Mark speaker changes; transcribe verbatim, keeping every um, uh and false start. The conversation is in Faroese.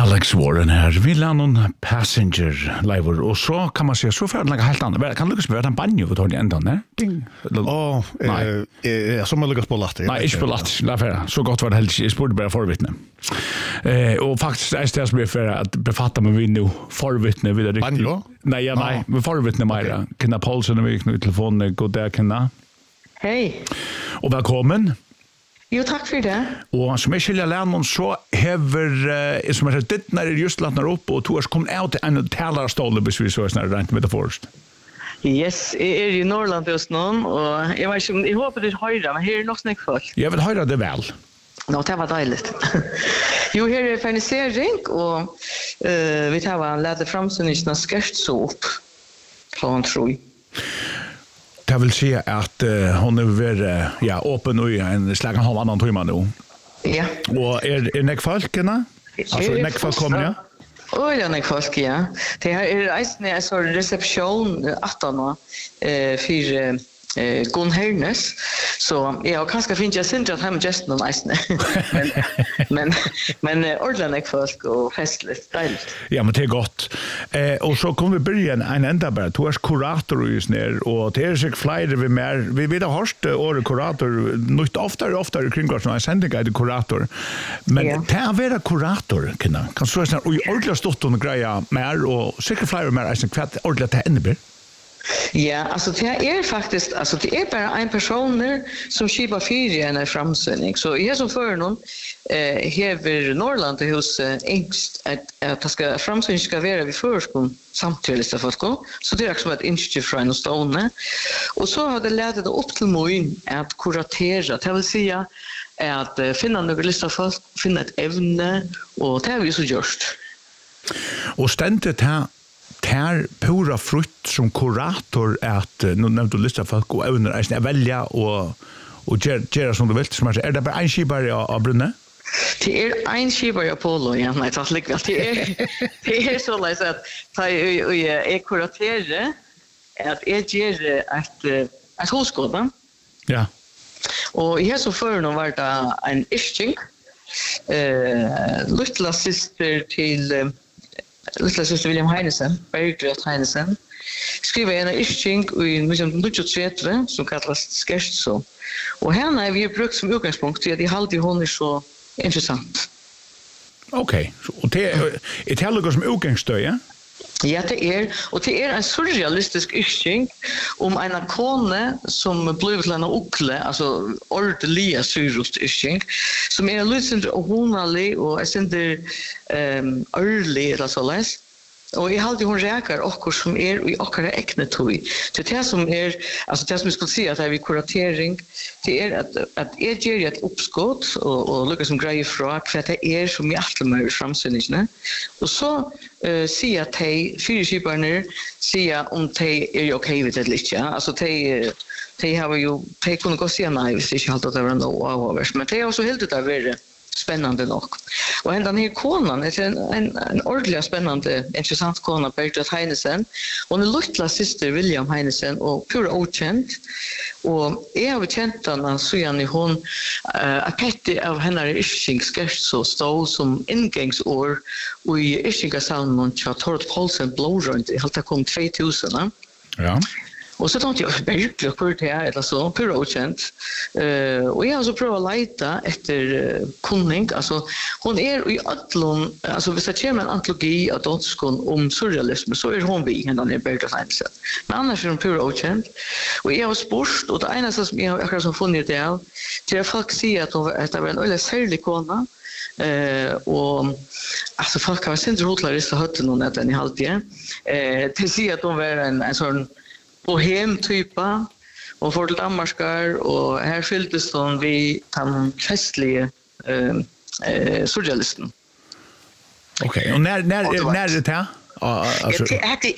Speaker 1: Alex Warren här. Vi lär någon passenger live och så kan man säga så för att lägga helt annat. Kan lyckas med en banjo för att ända ner.
Speaker 2: Ja, eh som man lyckas på latte.
Speaker 1: Nej, inte på latte. Därför så gott var det helt jag sporde bara förvittne. Eh och faktiskt är det som är för att befatta med vi nu förvittne vid det.
Speaker 2: Banjo?
Speaker 1: Nej, ja, nej, med förvittne mer. Kina Paulsen och vi knyter telefonen god där Kina.
Speaker 3: Hej.
Speaker 1: Och välkommen.
Speaker 3: Jo, tack för det.
Speaker 1: Och som jag skiljer läraren så hever, uh, som jag sagt, när det just lattnar upp och tog oss kom ut till en talarstål hvis vi så är snarare rent med det först.
Speaker 3: Yes, jag är i Norrland just nu och jag vet inte, jag hoppas det höra, men här är nog snäck folk.
Speaker 1: Jag vill höra det väl.
Speaker 3: Nå, det var dejligt. Jo, här är fernisering och uh, vi tar en läder framsynningsna skärt så upp. Plan tror jag.
Speaker 1: Det vill säga att uh, hon är väl ja, öppen och en slags halv annan timme nu.
Speaker 3: Ja.
Speaker 1: Och är är näck folkarna? Alltså näck folk kommer ja.
Speaker 3: Oj, ja, näck folk ja. Det här är en sån reception åttonde eh för eh Gun Hernes. Så jag kanske finns jag synd att hem just någon nice. Men men men ordentligt folk och festligt. Dejligt.
Speaker 1: Ja, men det är gott. Eh och så kommer vi börja en ända bara. Du är kurator just ner och det är sig flyger vi mer. Vi vill ha hört or kurator något oftare oftare kring oss när sändning är kurator. Men ja. Det är vara kurator kan kan så snart och ordentligt stort och greja mer och säkert flyger mer än kvart ordentligt det innebär.
Speaker 3: Ja, alltså det är faktiskt alltså det är bara en person som skipar fyra en framsändning. Så jag som för någon eh hever Norrland hos ängst att att det ska framsändning ska vara vid förskon samtidigt så folk. Så det är också ett initiativ från Stone. Och så har det lett det upp till mig att kuratera, det vill säga att finna några lista fast finna ett ämne och det har vi så gjort.
Speaker 1: Och ständigt här Tär pura frukt som kurator att nu nämnde du lista folk och även att välja och och göra som du vill som är det bara en skibare av brunne?
Speaker 3: Det är en skibare Apollo ja, nej tack likväl. Det är det är så lätt att ta är kurator att är ger att att hoskåda.
Speaker 1: Ja.
Speaker 3: Och jag så för någon var det en isching eh lilla syster till Lilla syster William Heinesen, Bergdret Heinesen, skriver en isching i nittonhundratrettio som kallas Skerst så. Och henne har vi brukt som utgångspunkt till att jag alltid hon är så intressant.
Speaker 1: Okej, okay. Och det är ett helgot som utgångsstöd, ja?
Speaker 3: Ja, det är. Och det är en surrealistisk isching om en kone som blev till en okle, alltså ordentliga syrust isching, som är lite honalig och är inte um, ärlig eller så läs. Och i halvtid hon räkar och som är i åkare äcknetoj. Så det som är, alltså det som jag skulle säga att det är vid kuratering, det är att, att jag ger ett uppskott och, och lyckas som grejer från för att det är som jag alltid med framsynningen. Och så uh, säger att de fyrskiparna säger om de är okej vid det lite. Alltså de, de har ju, de kunde gå se nej hvis det inte alltid var något avhåvers. Men det är också helt det där spännande nog. Och den här konan är en, en, en ordentligt spännande, intressant kona, Bergdret Heinesen. Hon är lilla syster William Heinesen och pura okänd. Och jag har känt henne så gärna hon uh, apette av henne ischingskärst så stod som ingångsår och i ischingasalmen till Torot Paulsen blårönt i halta kom tvåtusen.
Speaker 1: Ja. Och
Speaker 3: så tänkte jag verkligen hur det är eller så pura okänt. Eh och jag har så provat att leta efter uh, kunning alltså hon är i allon alltså hvis det kommer en antologi av danskon om surrealism så är hon vi henne där Bergdret Heinesen. Men annars är hon pura okänt. Och jag har spurt och det ena som jag akkurat som funnit det är till att folk säger att hon att det var en väldigt särlig kona. Eh och alltså folk har sett rotlarista hött någon att den i halvtid. Eh till sig att hon var en en sån bohem-typa och för till Danmarskar och här fylldes de vid den festliga eh, eh, surrealisten.
Speaker 1: Okej, okay. Och när, när, när är det här?
Speaker 3: Alltså. Det, det,